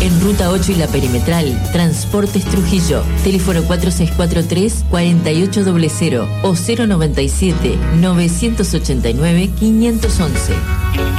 En Ruta 8 y La Perimetral, Transportes Trujillo. Teléfono 4643-4800 o 097-989-511.